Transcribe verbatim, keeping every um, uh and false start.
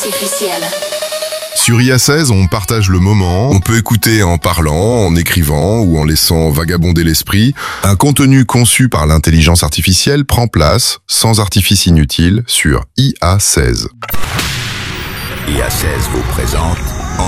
artificielle. Sur I A seize, on partage le moment, on peut écouter en parlant, en écrivant ou en laissant vagabonder l'esprit. Un contenu conçu par l'intelligence artificielle prend place, sans artifice inutile, sur I A seize. I A seize vous présente